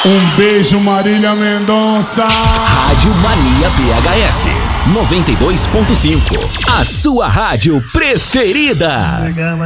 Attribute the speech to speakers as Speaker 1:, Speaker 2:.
Speaker 1: Um beijo, Marília Mendonça.
Speaker 2: Rádio Mania PHS 92.5. A sua rádio preferida.